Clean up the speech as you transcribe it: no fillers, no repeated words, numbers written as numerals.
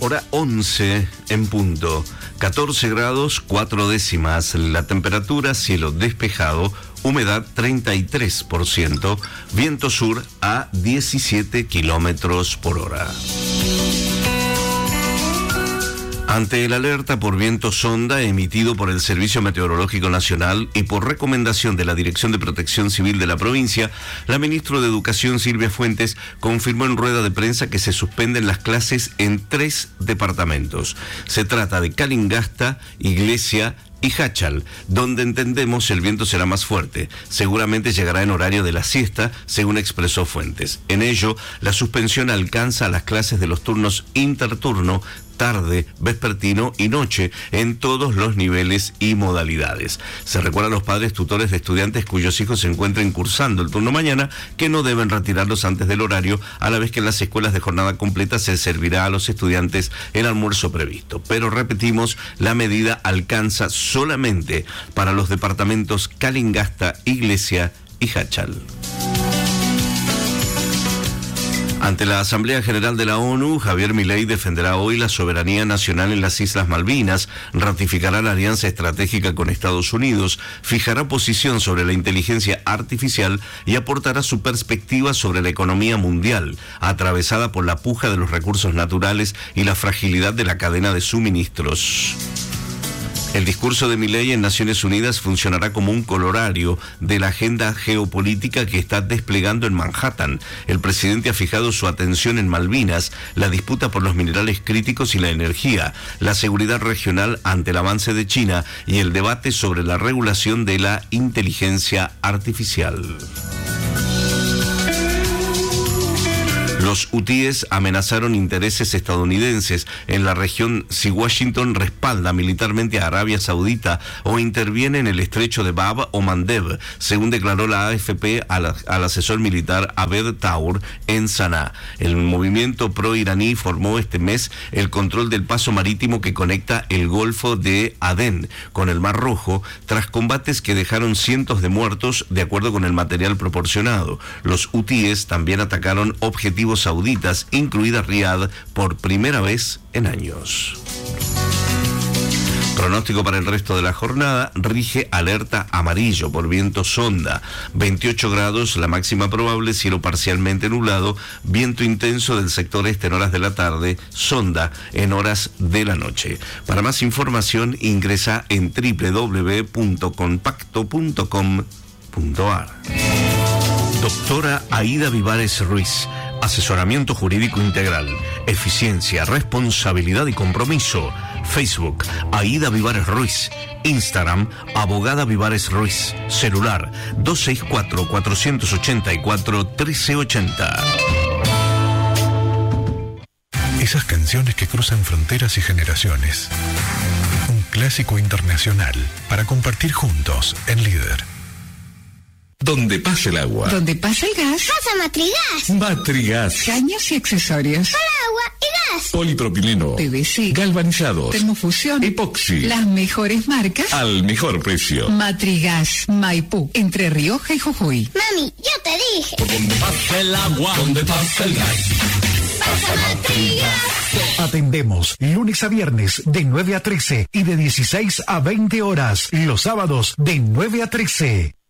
hora 11 en punto. 14 grados 4 décimas. La temperatura, cielo despejado, humedad 33%, viento sur a 17 kilómetros por hora. Ante el alerta por viento sonda emitido por el Servicio Meteorológico Nacional y por recomendación de la Dirección de Protección Civil de la provincia, la ministra de Educación, Silvia Fuentes, confirmó en rueda de prensa que se suspenden las clases en 3 departamentos. Se trata de Calingasta, Iglesia y Jáchal, donde entendemos el viento será más fuerte. Seguramente llegará en horario de la siesta, según expresó Fuentes. En ello, la suspensión alcanza a las clases de los turnos interturno, tarde, vespertino y noche en todos los niveles y modalidades. Se recuerda a los padres tutores de estudiantes cuyos hijos se encuentren cursando el turno mañana que no deben retirarlos antes del horario, a la vez que en las escuelas de jornada completa se servirá a los estudiantes el almuerzo previsto. Pero repetimos, la medida alcanza solamente para los departamentos Calingasta, Iglesia y Jáchal. Ante la Asamblea General de la ONU, Javier Milei defenderá hoy la soberanía nacional en las Islas Malvinas, ratificará la alianza estratégica con Estados Unidos, fijará posición sobre la inteligencia artificial y aportará su perspectiva sobre la economía mundial, atravesada por la puja de los recursos naturales y la fragilidad de la cadena de suministros. El discurso de Milei en Naciones Unidas funcionará como un colorario de la agenda geopolítica que está desplegando en Manhattan. El presidente ha fijado su atención en Malvinas, la disputa por los minerales críticos y la energía, la seguridad regional ante el avance de China y el debate sobre la regulación de la inteligencia artificial. Los hutíes amenazaron intereses estadounidenses en la región si Washington respalda militarmente a Arabia Saudita o interviene en el estrecho de Bab o Mandeb, según declaró la AFP al asesor militar Abed Taur en Saná. El movimiento pro-iraní formó este mes el control del paso marítimo que conecta el Golfo de Adén con el Mar Rojo, tras combates que dejaron cientos de muertos, de acuerdo con el material proporcionado. Los hutíes también atacaron objetivos sauditas, incluida Riad, por primera vez en años. Pronóstico para el resto de la jornada, rige alerta amarillo por viento sonda, 28 grados la máxima probable, cielo parcialmente nublado, viento intenso del sector este en horas de la tarde, sonda en horas de la noche. Para más información ingresa en www.compacto.com.ar. Doctora Aida Vivares Ruiz, asesoramiento jurídico integral, eficiencia, responsabilidad y compromiso. Facebook, Aida Vivares Ruiz. Instagram, Abogada Vivares Ruiz. Celular, 264-484-1380. Esas canciones que cruzan fronteras y generaciones. Un clásico internacional para compartir juntos en Líder. Donde pasa el agua. Donde pasa el gas. Pasa Matrigas. Matrigas. Caños y accesorios. Para agua y gas. Polipropileno. PVC. Galvanizados. Termofusión. Epoxi. Las mejores marcas. Al mejor precio. Matrigas. Maipú. Entre Rioja y Jujuy. Mami, yo te dije. Donde pasa el agua. Donde pasa el gas. Pasa Matrigas. Atendemos lunes a viernes de 9 a 13 y de 16 a 20 horas. Los sábados de 9 a 13.